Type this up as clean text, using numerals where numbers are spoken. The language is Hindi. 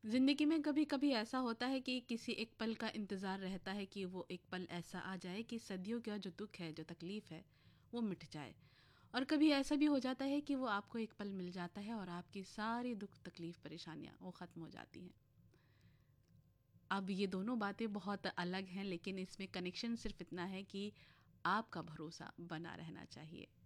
ज़िंदगी में कभी कभी ऐसा होता है कि किसी एक पल का इंतज़ार रहता है कि वो एक पल ऐसा आ जाए कि सदियों का जो दुख है, जो तकलीफ़ है, वो मिट जाए। और कभी ऐसा भी हो जाता है कि वो आपको एक पल मिल जाता है और आपकी सारी दुख तकलीफ़ परेशानियाँ वो ख़त्म हो जाती हैं। अब ये दोनों बातें बहुत अलग हैं, लेकिन इसमें कनेक्शन सिर्फ इतना है कि आपका भरोसा बना रहना चाहिए।